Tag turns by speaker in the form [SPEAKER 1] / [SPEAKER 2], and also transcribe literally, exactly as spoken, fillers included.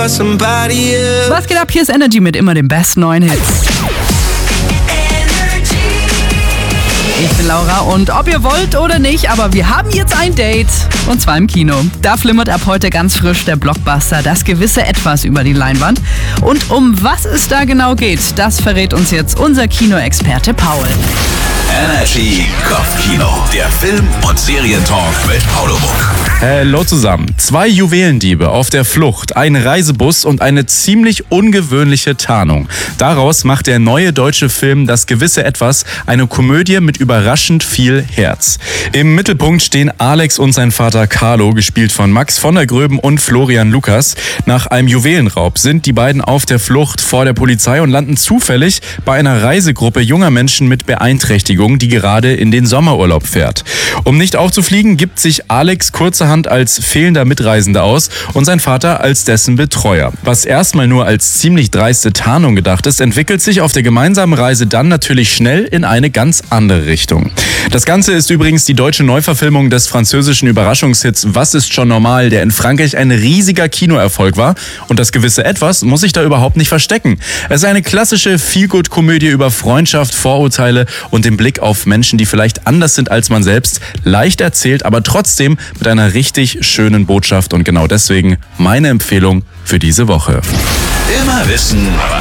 [SPEAKER 1] Was geht ab? Hier ist Energy mit immer den besten neuen Hits. Ich bin Laura und ob ihr wollt oder nicht, aber wir haben jetzt ein Date. Und zwar im Kino. Da flimmert ab heute ganz frisch der Blockbuster Das gewisse Etwas über die Leinwand. Und um was es da genau geht, das verrät uns jetzt unser Kinoexperte Paul.
[SPEAKER 2] Energy Kopfkino, der Film- und Serientalk mit Paulo Muck.
[SPEAKER 3] Hallo zusammen. Zwei Juwelendiebe auf der Flucht, ein Reisebus und eine ziemlich ungewöhnliche Tarnung. Daraus macht der neue deutsche Film Das gewisse Etwas eine Komödie mit überraschend viel Herz. Im Mittelpunkt stehen Alex und sein Vater Carlo, gespielt von Max von der Gröben und Florian Lukas. Nach einem Juwelenraub sind die beiden auf der Flucht vor der Polizei und landen zufällig bei einer Reisegruppe junger Menschen mit Beeinträchtigung, die gerade in den Sommerurlaub fährt. Um nicht aufzufliegen, gibt sich Alex kurzerhand als fehlender Mitreisender aus und sein Vater als dessen Betreuer. Was erstmal nur als ziemlich dreiste Tarnung gedacht ist, entwickelt sich auf der gemeinsamen Reise dann natürlich schnell in eine ganz andere Richtung. Das Ganze ist übrigens die deutsche Neuverfilmung des französischen Überraschungshits Was ist schon normal, der in Frankreich ein riesiger Kinoerfolg war. Und das gewisse Etwas muss sich da überhaupt nicht verstecken. Es ist eine klassische Feel-Good-Komödie über Freundschaft, Vorurteile und den Blick auf Menschen, die vielleicht anders sind als man selbst. Leicht erzählt, aber trotzdem mit einer richtig schönen Botschaft. Und genau deswegen meine Empfehlung für diese Woche.
[SPEAKER 2] Immer wissen,